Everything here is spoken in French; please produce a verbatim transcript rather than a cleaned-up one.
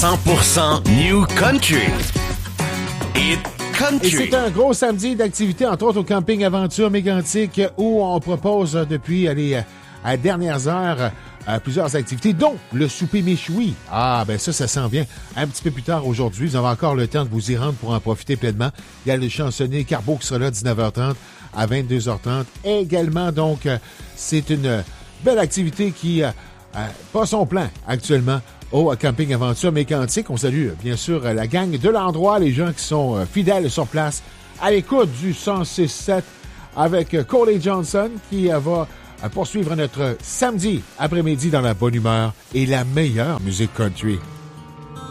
cent pour cent New Country. It Country. Et c'est un gros samedi d'activité, entre autres au camping Aventure Mégantic, où on propose depuis les à dernières heures euh, plusieurs activités, dont le souper méchoui. Ah, ben ça, ça s'en vient un petit peu plus tard aujourd'hui. Vous avez encore le temps de vous y rendre pour en profiter pleinement. Il y a le chansonnier Carbo qui sera là à dix-neuf heures trente à vingt-deux heures trente. Également, donc, euh, c'est une belle activité qui euh, euh, pas son plein actuellement au Camping Aventure Mégantic. On salue, bien sûr, la gang de l'endroit, les gens qui sont euh, fidèles sur place, à l'écoute du cent six sept avec euh, Coley Johnson qui euh, va euh, poursuivre notre samedi après-midi dans la bonne humeur et la meilleure musique country.